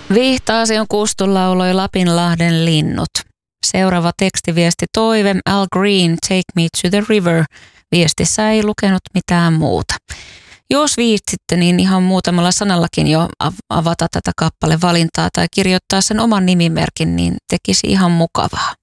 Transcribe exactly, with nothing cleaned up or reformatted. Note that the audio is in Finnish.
Vihtaasion Kustu lauloi Lapinlahden linnut. Seuraava tekstiviesti toive, Al Green, Take Me to the River. Viestissä ei lukenut mitään muuta. Jos viitsitte, niin ihan muutamalla sanallakin jo avata tätä kappalevalintaa tai kirjoittaa sen oman nimimerkin, niin tekisi ihan mukavaa.